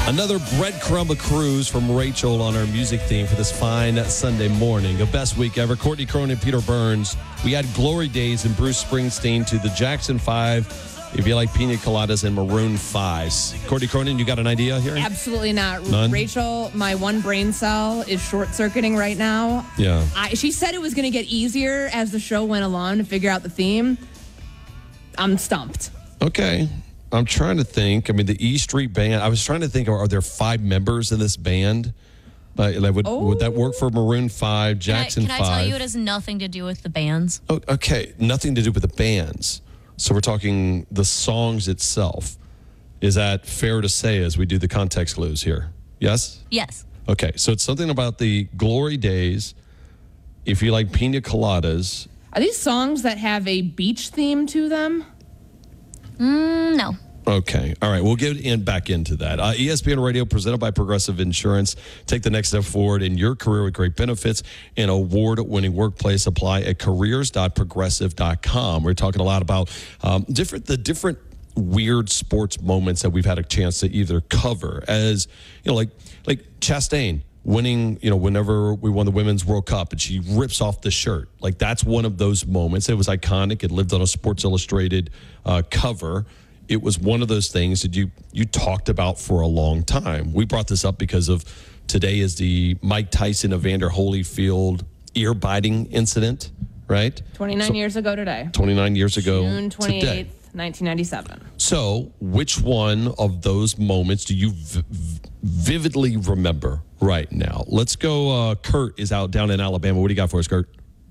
Another breadcrumb cruise from Rachel on our music theme for this fine Sunday morning. A best week ever. Courtney Cronin and Peter Burns. We had Glory Days and Bruce Springsteen to the Jackson 5. If you like pina coladas and Maroon 5s. Courtney Cronin, you got an idea here? Absolutely not. None? Rachel, my one brain cell is short-circuiting right now. Yeah. She said it was going to get easier as the show went along to figure out the theme. I'm stumped. Okay. I'm trying to think. I mean, the E Street Band, I was trying to think, are there 5 members in this band? Would that work for Maroon 5, Jackson 5? Can I tell you it has nothing to do with the bands? Oh, okay. Nothing to do with the bands. So we're talking the songs itself. Is that fair to say as we do the context clues here? Yes? Yes. Okay. So it's something about the Glory Days. If you like pina coladas. Are these songs that have a beach theme to them? No. Okay. All right. We'll get back into that. ESPN Radio presented by Progressive Insurance. Take the next step forward in your career with great benefits and award-winning workplace. Apply at careers.progressive.com. We're talking a lot about the different weird sports moments that we've had a chance to either cover as, like Chastain winning, whenever we won the Women's World Cup and she rips off the shirt. Like, that's one of those moments. It was iconic. It lived on a Sports Illustrated cover. It was one of those things that you talked about for a long time. We brought this up because of today is the Mike Tyson, Evander Holyfield ear-biting incident, right? 29 years ago today. 29 years ago June 28th, today. 1997. So which one of those moments do you vividly remember right now? Let's go. Kurt is out down in Alabama. What do you got for us, Kurt?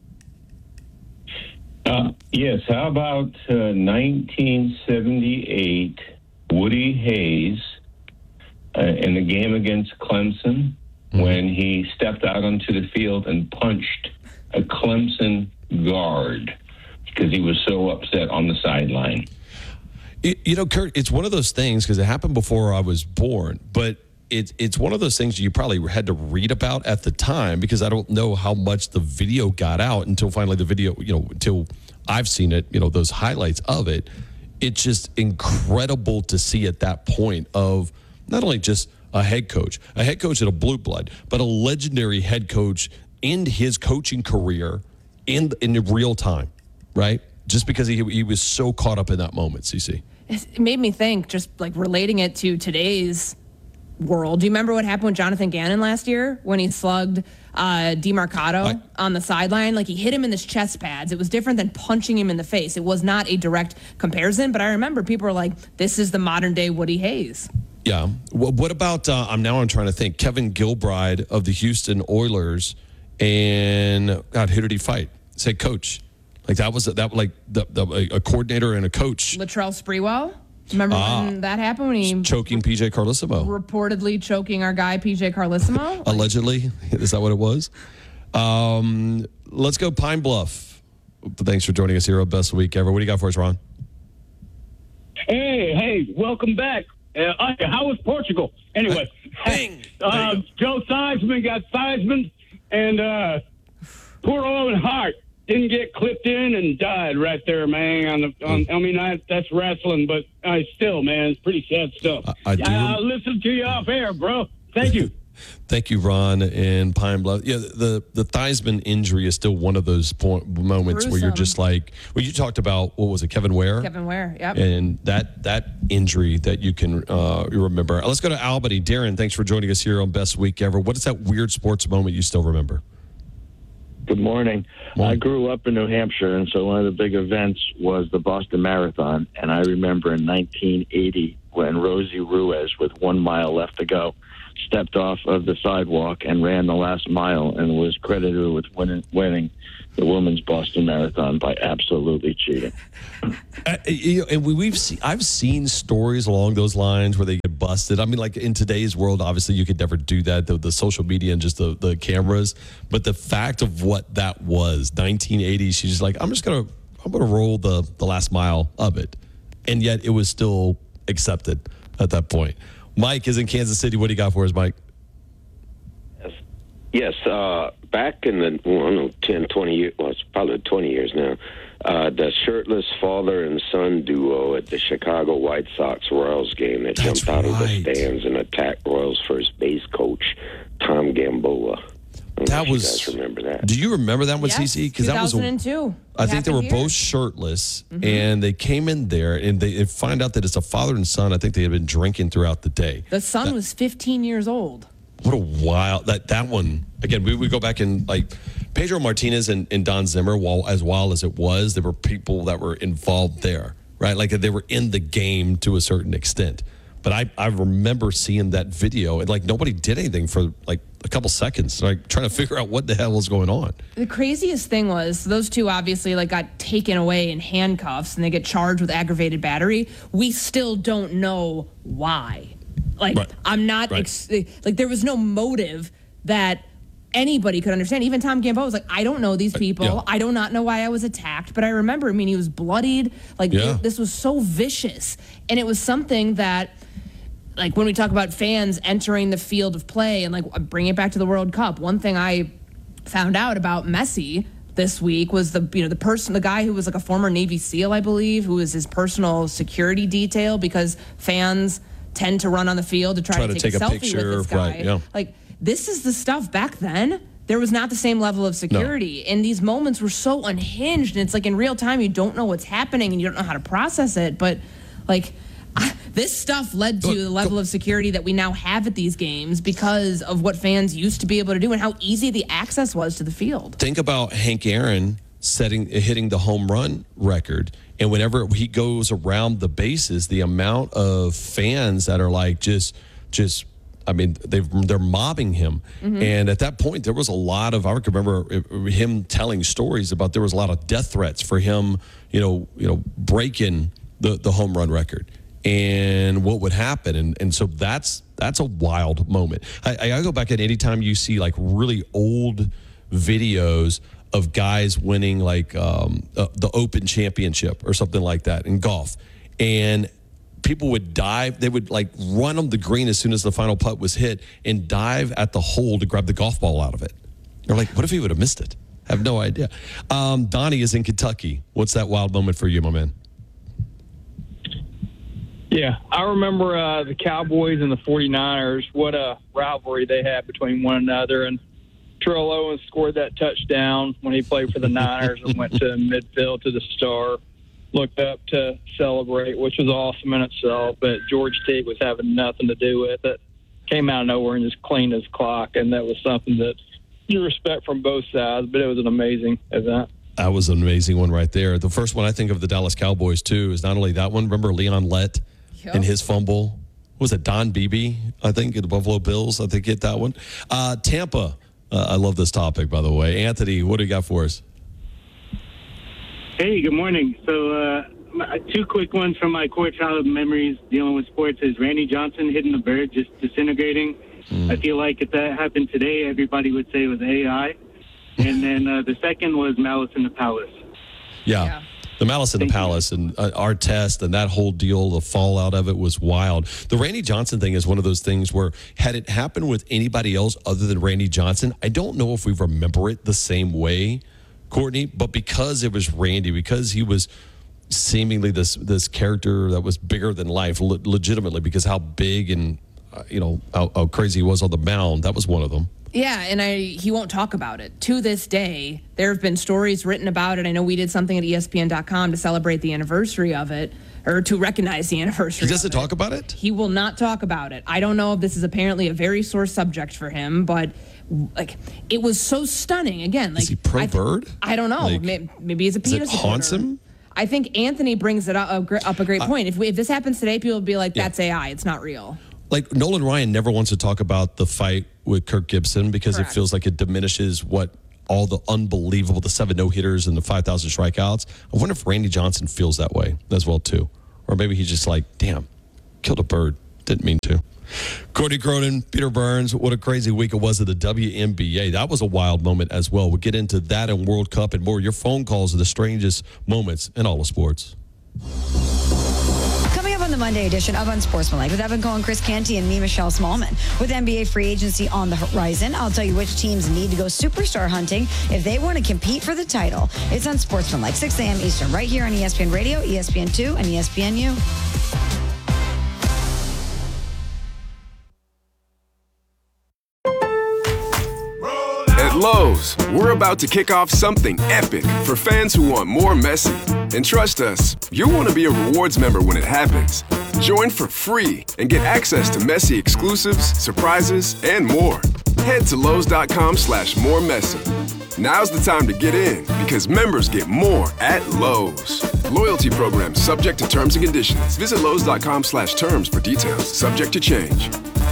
Yes, how about 1978, Woody Hayes in the game against Clemson when he stepped out onto the field and punched a Clemson guard because he was so upset on the sideline. Kurt, it's one of those things because it happened before I was born, but it's one of those things you probably had to read about at the time because I don't know how much the video got out until finally the video, until I've seen it, those highlights of it. It's just incredible to see at that point of not only just a head coach at a blue blood, but a legendary head coach in his coaching career in real time, right? Just because he was so caught up in that moment, CC. It made me think, just like relating it to today's world. Do you remember what happened with Jonathan Gannon last year when he slugged DeMarcado on the sideline? Like, he hit him in his chest pads. It was different than punching him in the face. It was not a direct comparison, but I remember people were like, this is the modern day Woody Hayes. Yeah. What about, I'm trying to think, Kevin Gilbride of the Houston Oilers and, God, who did he fight? Say coach. Like, a coordinator and a coach. Latrell Sprewell? Remember when that happened? When he choking PJ Carlesimo. Reportedly choking our guy PJ Carlesimo. Allegedly, is that what it was? Let's go Pine Bluff. Thanks for joining us here on Best Week Ever. What do you got for us, Ron? Hey, welcome back. How was Portugal? Anyway, Joe Theismann got Theismann, and poor Owen Hart didn't get clipped in and died right there, man. That's wrestling, but still, man, it's pretty sad stuff. I'll listen to you off air, bro. Thank you. Thank you, Ron in Pine Bluff. Yeah, the Theismann injury is still one of those moments where you're just like, well, you talked about, what was it, Kevin Ware? Kevin Ware, yep. And that injury that you can remember. Let's go to Albany. Darren, thanks for joining us here on Best Week Ever. What is that weird sports moment you still remember? Good morning. I grew up in New Hampshire, and so one of the big events was the Boston Marathon. And I remember in 1980 when Rosie Ruiz, with 1 mile left to go, stepped off of the sidewalk and ran the last mile and was credited with winning the women's Boston Marathon by absolutely cheating. And I've seen stories along those lines where they get busted. I mean, like in today's world, obviously you could never do that, the social media and just the cameras. But the fact of what that was, 1980, she's just like, I'm gonna roll the last mile of it, and yet it was still accepted at that point. Mike is in Kansas City. What do you got for us, Mike? Yes. Back in the 10, 20 years, well, it's probably 20 years now, the shirtless father and son duo at the Chicago White Sox Royals game that That's jumped out of the right. stands and attacked Royals first base coach Tom Gamboa. I don't know That if was. you guys remember that. Do you remember that one, Yes, CC? Because that was. 2002. I think they were Happened here. both shirtless, and they came in there, and they find out that it's a father and son. I think they had been drinking throughout the day. The son was 15 years old. What a wild that one again. We go back and like Pedro Martinez and Don Zimmer. While as wild as it was, there were people that were involved there, right? Like they were in the game to a certain extent. But I remember seeing that video, and like nobody did anything for like a couple seconds, like trying to figure out what the hell was going on. The craziest thing was those two obviously like got taken away in handcuffs and they get charged with aggravated battery. We still don't know why. Like Right. I'm not Right. like there was no motive that anybody could understand. Even Tom Gamboa was like, I don't know these people. yeah. I do not know why I was attacked. But I remember, I mean, he was bloodied. Like Yeah. this was so vicious, and it was something that. Like when we talk about fans entering the field of play and like bring it back to the World Cup, one thing I found out about Messi this week was the guy who was like a former Navy SEAL, I believe, who was his personal security detail because fans tend to run on the field to try to take a selfie picture, with this guy. right, yeah. Like this is the stuff back then. There was not the same level of security, and these moments were so unhinged. And it's like in real time, you don't know what's happening and you don't know how to process it. But like. This stuff led to the level of security that we now have at these games because of what fans used to be able to do and how easy the access was to the field. Think about Hank Aaron hitting the home run record, and whenever he goes around the bases, the amount of fans that are like just I mean, they're mobbing him. And at that point, there was a lot of, I can remember him telling stories about there was a lot of death threats for him, breaking the home run record and what would happen. And so that's a wild moment. I go back at any time you see like really old videos of guys winning like the Open Championship or something like that in golf. And people would dive. They would like run on the green as soon as the final putt was hit and dive at the hole to grab the golf ball out of it. They're like, what if he would have missed it? I have no idea. Donnie is in Kentucky. What's that wild moment for you, my man? Yeah, I remember the Cowboys and the 49ers, what a rivalry they had between one another. And Terrell Owens scored that touchdown when he played for the Niners and went to midfield to the star, looked up to celebrate, which was awesome in itself. But George Teague was having nothing to do with it. Came out of nowhere and just cleaned his clock, and that was something that you respect from both sides, but it was an amazing event. That was an amazing one right there. The first one I think of the Dallas Cowboys, too, is not only that one. Remember Leon Lett and his fumble? What was it Don Beebe, I think, at the Buffalo Bills? I think hit that one. Tampa. I love this topic, by the way. Anthony, what do you got for us? Hey, good morning. So two quick ones from my core childhood memories dealing with sports is Randy Johnson hitting the bird, just disintegrating. I feel like if that happened today, everybody would say it was AI. And then the second was Malice in the Palace. Yeah. The Malice in the Palace and our test and that whole deal, the fallout of it was wild. The Randy Johnson thing is one of those things where had it happened with anybody else other than Randy Johnson, I don't know if we remember it the same way, Courtney, but because it was Randy, because he was seemingly this character that was bigger than life, legitimately, because how big and how crazy he was on the mound, that was one of them. Yeah, and he won't talk about it. To this day, there have been stories written about it. I know we did something at ESPN.com to celebrate the anniversary of it, or to recognize the anniversary. He doesn't talk about it? He will not talk about it. I don't know if this is apparently a very sore subject for him, but like it was so stunning. Again, like is he pro-bird? I don't know. Like, maybe he's a penis. It haunts him? I think Anthony brings it up a great point. If this happens today, people will be like, "That's AI. It's not real." Like Nolan Ryan never wants to talk about the fight with Kirk Gibson because Correct. it feels like it diminishes what all the unbelievable, the 7 no-hitters and the 5,000 strikeouts. I wonder if Randy Johnson feels that way as well too. Or maybe he's just like, damn, killed a bird. Didn't mean to. Courtney Cronin, Peter Burns, what a crazy week it was at the WNBA. That was a wild moment as well. We'll get into that and World Cup and more. Your phone calls are the strangest moments in all of sports. Coming up on the Monday edition of Unsportsmanlike with Evan Cohen, Chris Canty, and me, Michelle Smallman. With NBA free agency on the horizon, I'll tell you which teams need to go superstar hunting if they want to compete for the title. It's Unsportsmanlike, 6 a.m. Eastern, right here on ESPN Radio, ESPN2, and ESPNU. At Lowe's, we're about to kick off something epic for fans who want more Messi. And trust us, you'll want to be a rewards member when it happens. Join for free and get access to Messi exclusives, surprises, and more. Head to Lowe's.com/moremessy. Now's the time to get in because members get more at Lowe's. Loyalty program subject to terms and conditions. Visit Lowe's.com/terms for details. Subject to change.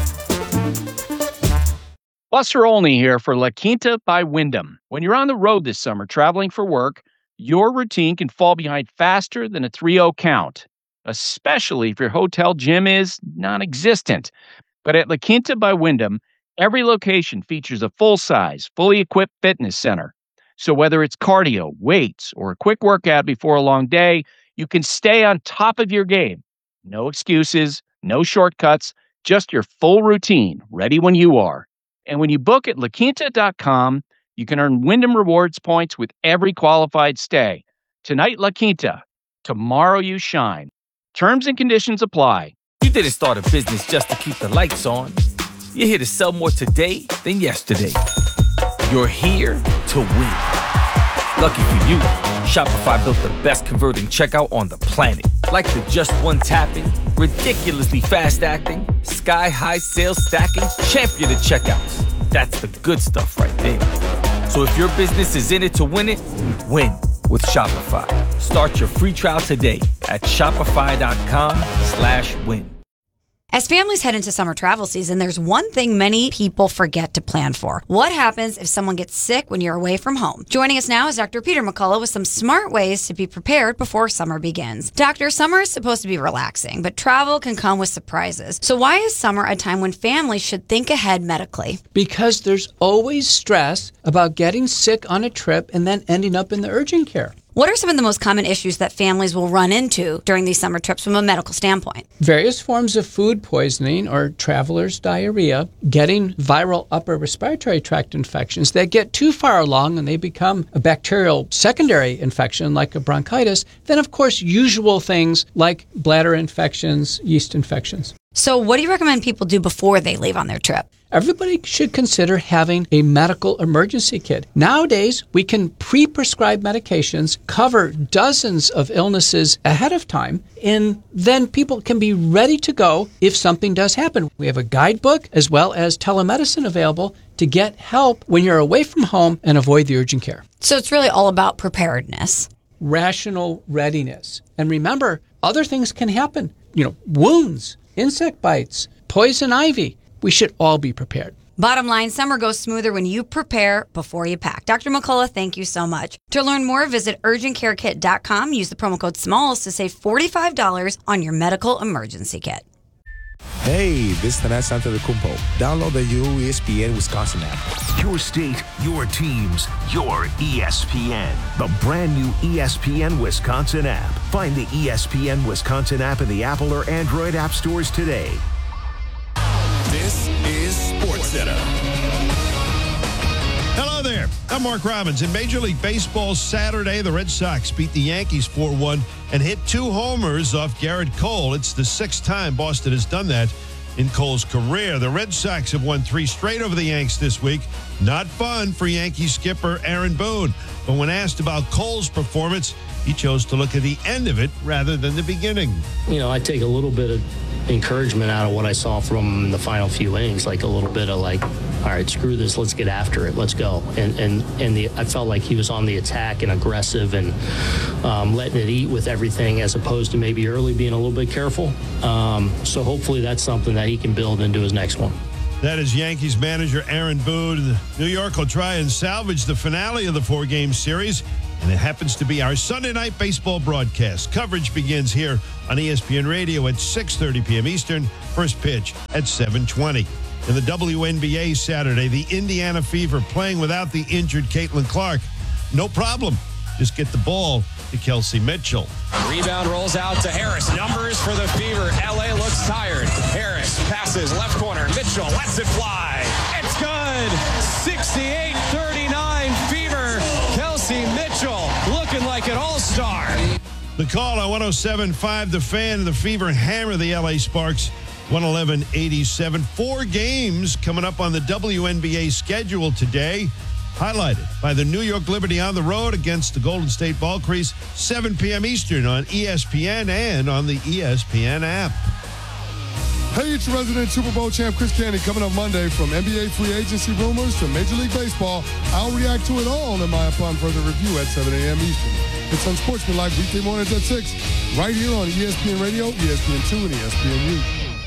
Buster Olney here for La Quinta by Wyndham. When you're on the road this summer traveling for work, your routine can fall behind faster than a 3-0 count, especially if your hotel gym is non-existent. But at La Quinta by Wyndham, every location features a full-size, fully equipped fitness center. So whether it's cardio, weights, or a quick workout before a long day, you can stay on top of your game. No excuses, no shortcuts, just your full routine, ready when you are. And when you book at LaQuinta.com, you can earn Wyndham Rewards points with every qualified stay. Tonight, La Quinta. Tomorrow, you shine. Terms and conditions apply. You didn't start a business just to keep the lights on. You're here to sell more today than yesterday. You're here to win. Lucky for you, Shopify built the best converting checkout on the planet. Like the just one tapping, ridiculously fast acting, sky-high sales stacking, champion of checkouts. That's the good stuff right there. So if your business is in it to win it, win with Shopify. Start your free trial today at shopify.com/win. As families head into summer travel season, there's one thing many people forget to plan for. What happens if someone gets sick when you're away from home? Joining us now is Dr. Peter McCullough with some smart ways to be prepared before summer begins. Doctor, summer is supposed to be relaxing, but travel can come with surprises. So why is summer a time when families should think ahead medically? Because there's always stress about getting sick on a trip and then ending up in the urgent care. What are some of the most common issues that families will run into during these summer trips from a medical standpoint? Various forms of food poisoning or traveler's diarrhea, getting viral upper respiratory tract infections that get too far along and they become a bacterial secondary infection like a bronchitis. Then, of course, usual things like bladder infections, yeast infections. So what do you recommend people do before they leave on their trip? Everybody should consider having a medical emergency kit. Nowadays, we can pre-prescribe medications, cover dozens of illnesses ahead of time, and then people can be ready to go if something does happen. We have a guidebook as well as telemedicine available to get help when you're away from home and avoid the urgent care. So it's really all about preparedness. Rational readiness. And remember, other things can happen. Wounds, insect bites, poison ivy. We should all be prepared. Bottom line, summer goes smoother when you prepare before you pack. Dr. McCullough, thank you so much. To learn more, visit urgentcarekit.com. Use the promo code SMALLS to save $45 on your medical emergency kit. Hey, this is Tanas Antetokounmpo. Download the new ESPN Wisconsin app. Your state, your teams, your ESPN. The brand new ESPN Wisconsin app. Find the ESPN Wisconsin app in the Apple or Android app stores today. This is SportsCenter. Hello there. I'm Mark Robbins. In Major League Baseball Saturday, the Red Sox beat the Yankees 4-1 and hit 2 homers off Garrett Cole. It's the 6th time Boston has done that in Cole's career. The Red Sox have won 3 straight over the Yanks this week. Not fun for Yankee skipper Aaron Boone. But when asked about Cole's performance, he chose to look at the end of it rather than the beginning. I take a little bit of encouragement out of what I saw from the final few innings, like a little bit of all right, screw this, let's get after it, let's go. I felt like he was on the attack and aggressive and letting it eat with everything, as opposed to maybe early being a little bit careful. So hopefully that's something that he can build into his next one. That is Yankees manager Aaron Boone. New York will try and salvage the finale of the 4-game series, and it happens to be our Sunday night baseball broadcast. Coverage begins here on ESPN Radio at 6:30 p.m. Eastern. First pitch at 7:20. In the WNBA Saturday, the Indiana Fever playing without the injured Caitlin Clark. No problem. just get the ball to Kelsey Mitchell. Rebound rolls out to Harris. Numbers for the Fever. LA looks tired. Harris passes left corner. Mitchell lets it fly. It's good. 68-39 Fever. Kelsey Mitchell looking like an all-star. The call on 107.5, The Fan, the Fever hammer the LA Sparks 111-87. 4 games coming up on the WNBA schedule today, highlighted by the New York Liberty on the road against the Golden State Valkyries, 7 p.m. Eastern on ESPN and on the ESPN app. Hey, it's your resident Super Bowl champ Chris Candy coming up Monday. From NBA free agency rumors to Major League Baseball, I'll react to it all in my Upon Further review at 7 a.m. Eastern. It's Unsportsmanlike weekday mornings at 6, right here on ESPN Radio, ESPN2, and ESPNU.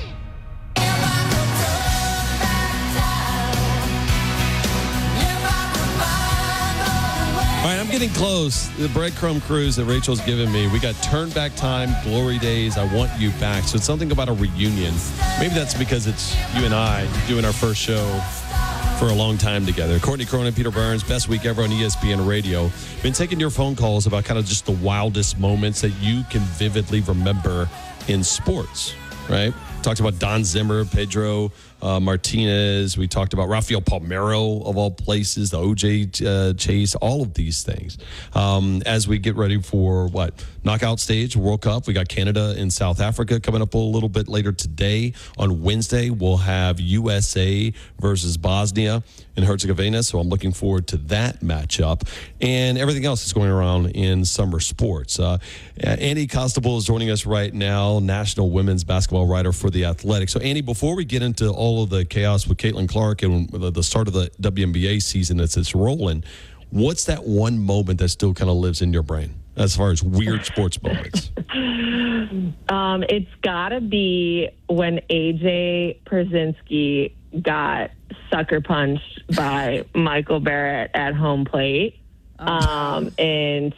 All right, I'm getting close. The breadcrumb cruise that Rachel's given me. We got Turn Back Time, Glory Days, I Want You Back. So it's something about a reunion. Maybe that's because it's you and I doing our first show for a long time together. Courtney Cronin, Peter Burns, best week ever on ESPN Radio. Been taking your phone calls about kind of just the wildest moments that you can vividly remember in sports, right? Talked about Don Zimmer, Pedro Martinez. We talked about Rafael Palmeiro, of all places, the OJ chase, all of these things. As we get ready for knockout stage, World Cup, we got Canada and South Africa coming up a little bit later today. On Wednesday, we'll have USA versus Bosnia and Herzegovina. So I'm looking forward to that matchup and everything else that's going around in summer sports. Andy Constable is joining us right now, national women's basketball writer for The Athletic. So, Andy, before we get into all of the chaos with Caitlin Clark and the start of the WNBA season that's rolling, what's that one moment that still kind of lives in your brain as far as weird sports moments? It's got to be when AJ Pierzynski got sucker punched by Michael Barrett at home plate in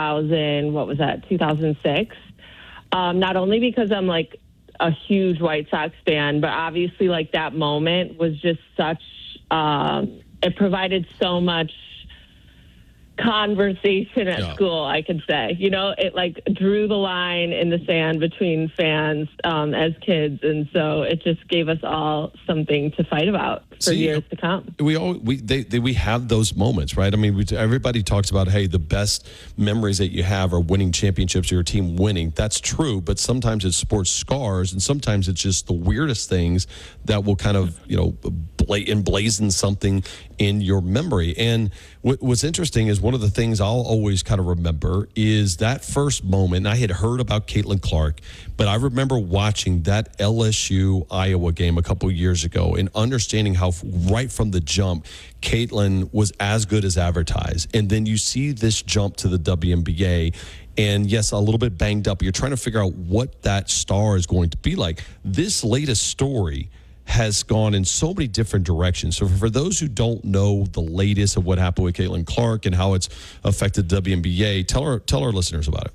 2006. Not only because I'm like a huge White Sox fan, but obviously like that moment was just such, it provided so much conversation at school, I could say. You know, it like drew the line in the sand between fans as kids, and so it just gave us all something to fight about for years to come. We have those moments, right? I mean, everybody talks about, hey, the best memories that you have are winning championships or your team winning. That's true, but sometimes it's sports scars, and sometimes it's just the weirdest things that will kind of, emblazon something in your memory. And what's interesting is one of the things I'll always kind of remember is that first moment. And I had heard about Caitlin Clark, but I remember watching that LSU-Iowa game a couple years ago and understanding how right from the jump, Caitlin was as good as advertised. And then you see this jump to the WNBA, and yes, a little bit banged up. You're trying to figure out what that star is going to be like. This latest story has gone in so many different directions. So for those who don't know the latest of what happened with Caitlin Clark and how it's affected WNBA, tell our listeners about it.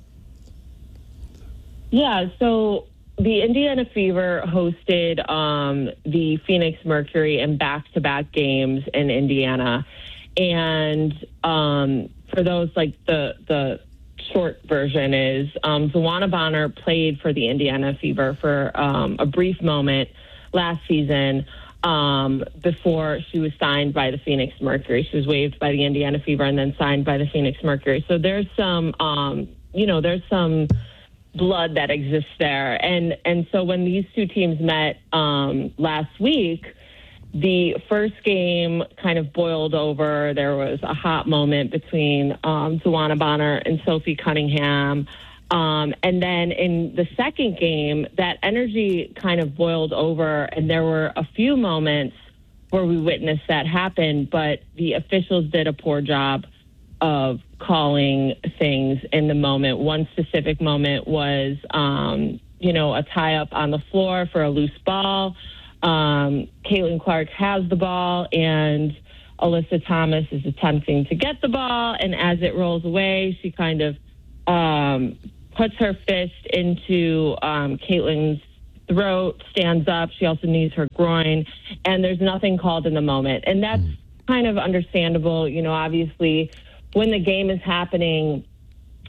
Yeah, so the Indiana Fever hosted the Phoenix Mercury in back-to-back games in Indiana. And for those, like the short version is Zawana Bonner played for the Indiana Fever for a brief moment last season before she was signed by the Phoenix Mercury. She was waived by the Indiana Fever and then signed by the Phoenix Mercury. So there's some, there's some blood that exists there. And so when these two teams met last week, the first game kind of boiled over. There was a hot moment between Zawana Bonner and Sophie Cunningham. And then in the second game, that energy kind of boiled over, and there were a few moments where we witnessed that happen, but the officials did a poor job of calling things in the moment. One specific moment was, a tie-up on the floor for a loose ball. Caitlin Clark has the ball, and Alyssa Thomas is attempting to get the ball, and as it rolls away, she kind of puts her fist into Caitlin's throat, stands up. She also knees her groin, and there's nothing called in the moment. And that's kind of understandable. Obviously, when the game is happening,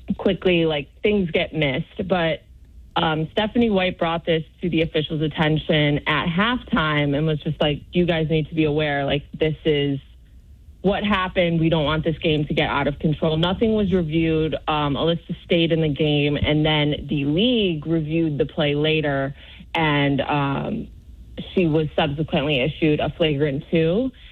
quickly, like, things get missed. But Stephanie White brought this to the officials' attention at halftime and was just like, you guys need to be aware, like, this is what happened. We don't want this game to get out of control. Nothing was reviewed. Alyssa stayed in the game, and then the league reviewed the play later, and she was subsequently issued a flagrant 2.